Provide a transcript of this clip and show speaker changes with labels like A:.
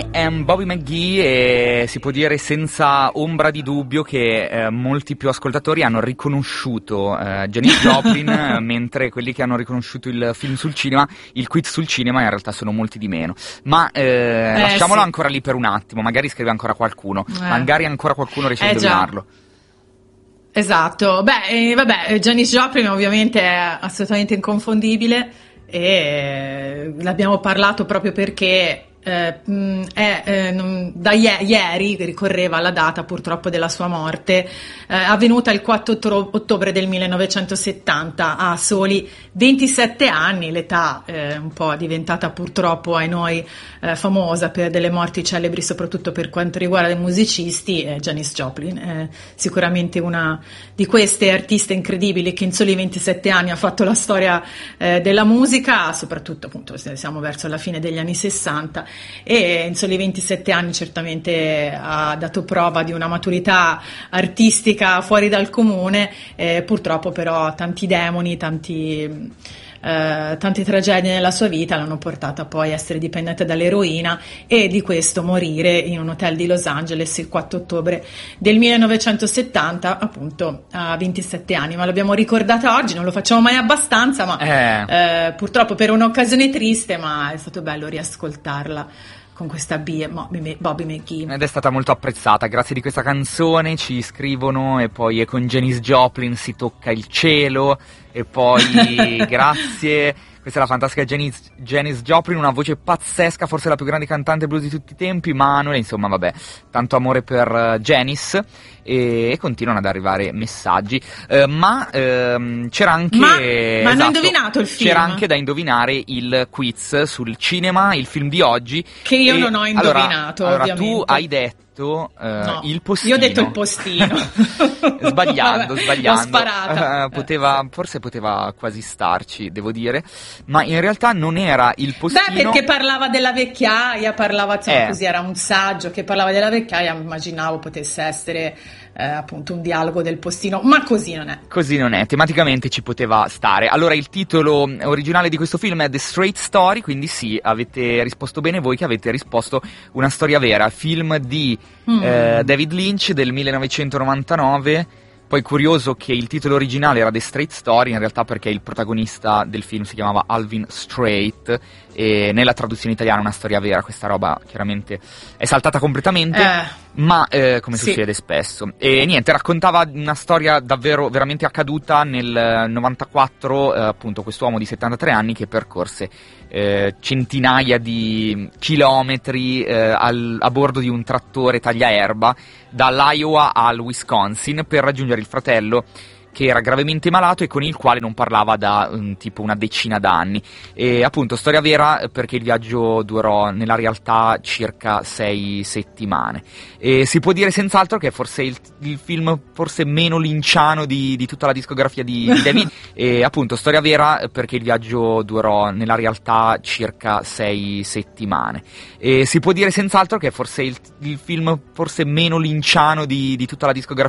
A: Bobby McGee, e si può dire senza ombra di dubbio che molti più ascoltatori hanno riconosciuto Janis Joplin, mentre quelli che hanno riconosciuto il film sul cinema, il quiz sul cinema, in realtà sono molti di meno. Ma lasciamolo
B: sì.
A: ancora lì per un attimo, magari scrive ancora qualcuno, magari ancora qualcuno riesce a indovinarlo.
B: Esatto, vabbè, Janis Joplin ovviamente è assolutamente inconfondibile e l'abbiamo parlato proprio perché da ieri ricorreva la data purtroppo della sua morte, avvenuta il 4 ottobre del 1970 a soli 27 anni, l'età un po' diventata purtroppo ai noi famosa per delle morti celebri soprattutto per quanto riguarda i musicisti. Janis Joplin è sicuramente una di queste artiste incredibili che in soli 27 anni ha fatto la storia della musica, soprattutto appunto siamo verso la fine degli anni 60, e in soli 27 anni certamente ha dato prova di una maturità artistica fuori dal comune, purtroppo però tanti demoni, tante tragedie nella sua vita l'hanno portata poi a essere dipendente dall'eroina e di questo morire in un hotel di Los Angeles il 4 ottobre del 1970 appunto a 27 anni. Ma l'abbiamo ricordata oggi, non lo facciamo mai abbastanza, ma purtroppo per un'occasione triste, ma è stato bello riascoltarla con questa Bobby McGee.
A: Ed è stata molto apprezzata, grazie di questa canzone ci scrivono, e poi con Janis Joplin si tocca il cielo, e poi grazie, questa è la fantastica Janis Joplin, una voce pazzesca, forse la più grande cantante blues di tutti i tempi, Manuel, insomma vabbè, tanto amore per Janis, e continuano ad arrivare messaggi, ma c'era anche
B: ma hanno indovinato il film,
A: c'era anche da indovinare il quiz sul cinema, il film di oggi,
B: che io non ho indovinato.
A: Allora tu hai detto
B: no,
A: il postino.
B: Io ho detto il postino.
A: sbagliando
B: L'ho sparata.
A: Forse poteva quasi starci, devo dire, ma in realtà non era il postino.
B: Beh, perché parlava della vecchiaia, così, era un saggio che parlava della vecchiaia, immaginavo potesse essere appunto un dialogo del postino, ma così non è.
A: Tematicamente ci poteva stare. Allora, il titolo originale di questo film è The Straight Story, quindi sì, avete risposto bene voi che avete risposto una storia vera, film di David Lynch del 1999. Poi curioso che il titolo originale era The Straight Story, in realtà perché il protagonista del film si chiamava Alvin Straight, e nella traduzione italiana una storia vera, questa roba chiaramente è saltata completamente, ma come succede spesso. E niente, raccontava una storia davvero veramente accaduta nel 94, appunto quest'uomo di 73 anni che percorse centinaia di chilometri a bordo di un trattore tagliaerba dall'Iowa al Wisconsin per raggiungere il fratello che era gravemente malato e con il quale non parlava da tipo una decina d'anni. E appunto storia vera perché il viaggio durò nella realtà circa 6 settimane. E si può dire senz'altro che forse il film forse meno linciano di tutta la discografia di David. E appunto storia vera perché il viaggio durò nella realtà circa 6 settimane. E si può dire senz'altro che forse il film forse meno linciano di tutta la discografia